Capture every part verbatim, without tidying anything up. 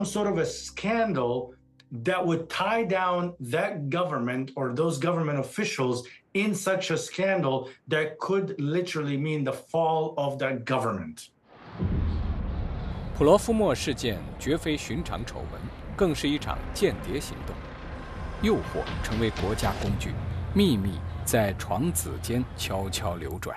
sort of a scandal that would tie down that government or those government officials in such a scandal that could literally mean the fall of that government. 普罗夫莫事件绝非寻常丑闻，更是一场间谍行动。诱惑成为国家工具，秘密在床子间悄悄流转。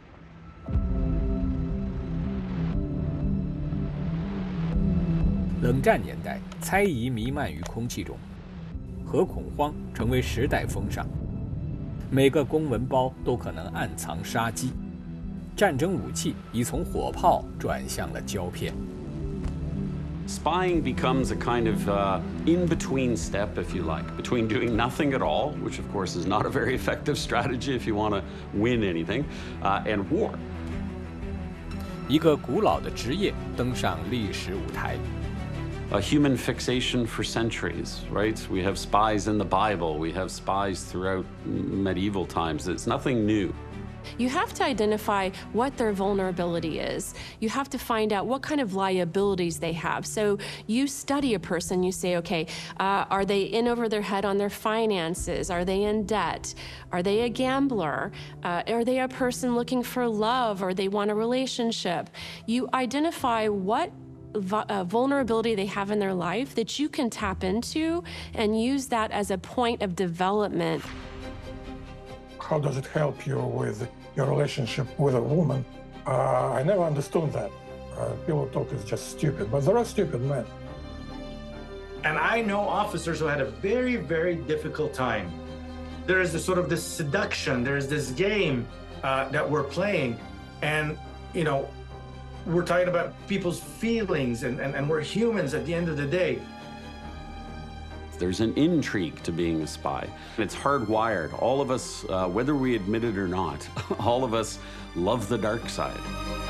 冷战年代，猜疑弥漫于空气中，核恐慌成为时代风尚。每个公文包都可能暗藏杀机，战争武器已从火炮转向了胶片。 Spying becomes a kind of uh, in-between step, if you like, between doing nothing at all, which of course is not a very effective strategy if you want to win anything, uh, and war. 一个古老的职业登上历史舞台。 A human fixation for centuries, right? We have spies in the Bible. We have spies throughout medieval times. It's nothing new. You have to identify what their vulnerability is. You have to find out what kind of liabilities they have. So you study a person, you say, okay, uh, are they in over their head on their finances? Are they in debt? Are they a gambler? Uh, are they a person looking for love, or they want a relationship? You identify what Uh, vulnerability they have in their life that you can tap into and use that as a point of development. How does it help you with your relationship with a woman? Uh, I never understood that. Uh, pillow talk is just stupid, but there are stupid men. And I know officers who had a very, very difficult time. There is this sort of this seduction, there's this game uh, that we're playing, and, you know, we're talking about people's feelings, and, and, and we're humans at the end of the day. There's an intrigue to being a spy. It's hardwired. All of us, uh, whether we admit it or not, all of us love the dark side.